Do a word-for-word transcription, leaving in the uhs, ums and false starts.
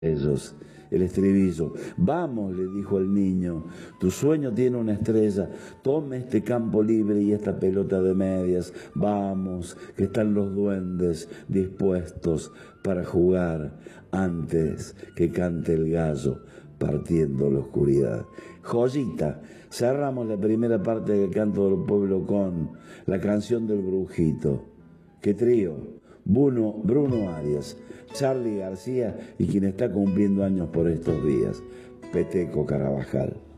ellos. El estribillo. Vamos, le dijo el niño, tu sueño tiene una estrella, tome este campo libre y esta pelota de medias, vamos, que están los duendes dispuestos para jugar antes que cante el gallo partiendo la oscuridad. Joyita, cerramos la primera parte del canto del pueblo con la canción del brujito. ¡Qué trío! Bruno, Bruno Arias, Charly García y quien está cumpliendo años por estos días, Peteco Carabajal.